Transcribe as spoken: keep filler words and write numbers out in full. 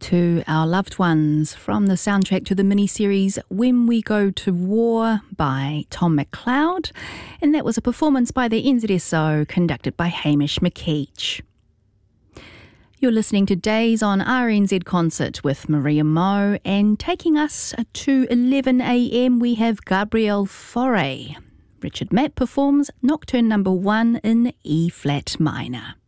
To our loved ones from the soundtrack to the miniseries When We Go to War by Tom McLeod, and that was a performance by the N Z S O conducted by Hamish McKeach. You're listening to Days on R N Z Concert with Maria Moe, and taking us to eleven a m we have Gabriel Fauré. Richard Matt performs Nocturne number one in E-flat minor.